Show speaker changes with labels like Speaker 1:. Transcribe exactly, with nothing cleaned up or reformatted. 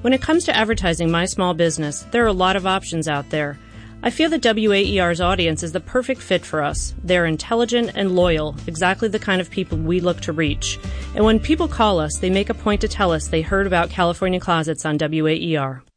Speaker 1: When it comes to advertising my small business, there are a lot of options out there. I feel that W A E R's audience is the perfect fit for us. They're intelligent and loyal, exactly the kind of people we look to reach. And when people call us, they make a point to tell us they heard about California Closets on W A E R.